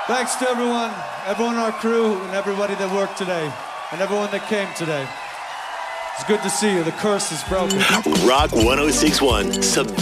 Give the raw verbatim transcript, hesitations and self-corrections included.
Thanks to everyone, everyone on our crew, and everybody that worked today, and everyone that came today. It's good to see you. The curse is broken. Rock one oh six one. Sub-